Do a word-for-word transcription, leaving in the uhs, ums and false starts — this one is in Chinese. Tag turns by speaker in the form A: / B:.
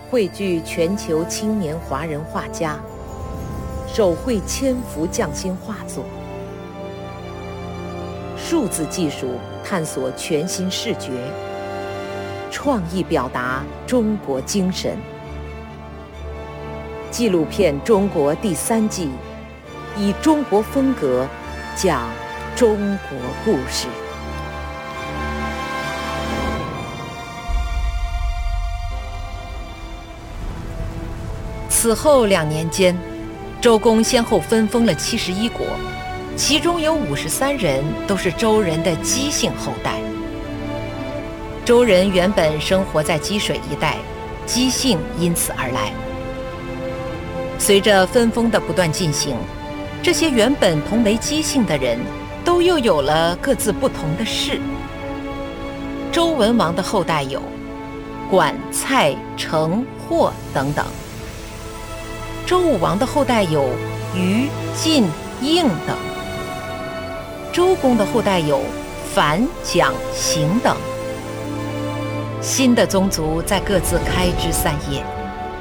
A: 汇聚全球青年华人画家，手绘千幅匠心画作。数字技术探索全新视觉，创意表达中国精神。纪录片《中国》第三季，以中国风格讲中国故事。此后两年间，周公先后分封了七十一国，其中有五十三人都是周人的姬姓后代。周人原本生活在姬水一带，姬姓因此而来。随着分封的不断进行，这些原本同为姬姓的人都又有了各自不同的氏。周文王的后代有管、蔡、成、霍等等。周武王的后代有虞、晋、应等。周公的后代有樊、蒋、邢等。新的宗族在各自开枝散叶。